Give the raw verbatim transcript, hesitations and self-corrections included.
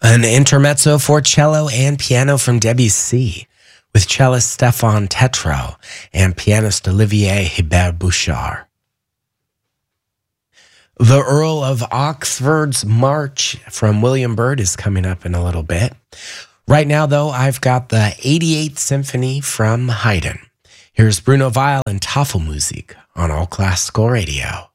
An intermezzo for cello and piano from Debussy, with cellist Stefan Tetreault and pianist Olivier Hébert Bouchard. The Earl of Oxford's March from William Byrd is coming up in a little bit. Right now, though, I've got the eighty-eighth Symphony from Haydn. Here's Bruno Weil and Tafelmusik on All Classical Radio.